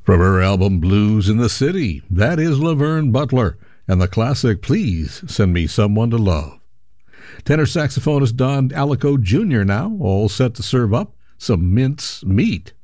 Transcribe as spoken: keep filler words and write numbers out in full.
From her album Blues in the City, that is Laverne Butler, and the classic Please Send Me Someone to Love. Tenor saxophonist Don Alico Junior now, all set to serve up some mince meat.